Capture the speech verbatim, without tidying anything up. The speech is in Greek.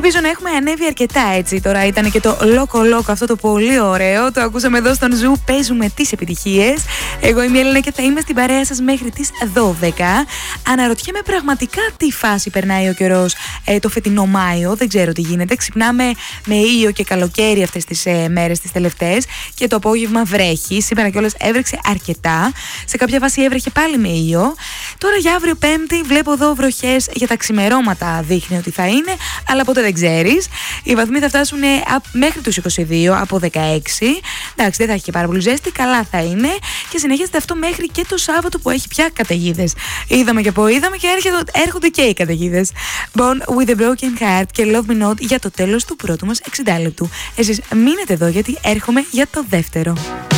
Ελπίζω να έχουμε ανέβει αρκετά έτσι. Τώρα ήταν και το Loco Loco, αυτό το πολύ ωραίο. Το ακούσαμε εδώ στον Ζου. Παίζουμε τις επιτυχίες. Εγώ είμαι η Έλληνα και θα είμαι στην παρέα σας μέχρι τις δώδεκα. Αναρωτιέμαι πραγματικά τι φάση περνάει ο καιρός ε, το φετινό Μάιο. Δεν ξέρω τι γίνεται. Ξυπνάμε με ήλιο και καλοκαίρι αυτές τις ε, μέρες τις τελευταίες. Και το απόγευμα βρέχει. Σήμερα κιόλας έβρεξε αρκετά. Σε κάποια βάση έβρεχε πάλι με ήλιο. Τώρα για αύριο Πέμπτη βλέπω εδώ βροχές για τα ξημερώματα. Δείχνει ότι θα είναι, αλλά ποτέ δεν ξέρεις. Οι βαθμοί θα φτάσουν μέχρι τους είκοσι δύο από δεκαέξι. Εντάξει, δεν θα έχει και πάρα πολύ ζέστη. Καλά θα είναι. Και συνεχίζεται αυτό μέχρι και το Σάββατο που έχει πια καταιγίδες. Είδαμε και από είδαμε και έρχονται, έρχονται και οι καταιγίδες. Born with a broken heart και Love Me Not για το τέλος του πρώτου μας εξήντα λεπτού. Εσείς μείνετε εδώ γιατί έρχομαι για το δεύτερο.